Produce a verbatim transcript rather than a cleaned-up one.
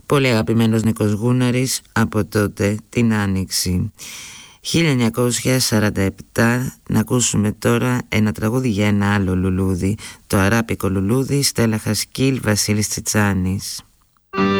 Πολύ αγαπημένος Νίκος Γούναρης από τότε την Άνοιξη. χίλια εννιακόσια σαράντα επτά, να ακούσουμε τώρα ένα τραγούδι για ένα άλλο λουλούδι, το αράπικο λουλούδι, Στέλλα Χασκίλ, Βασίλης Τσιτσάνης.